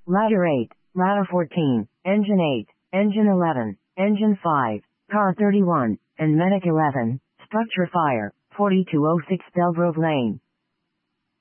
Ladder 8, Ladder 14, Engine 8, Engine 11, Engine 5, Car 31, and Medic 11, Structure Fire, 4206 Belgrove Lane.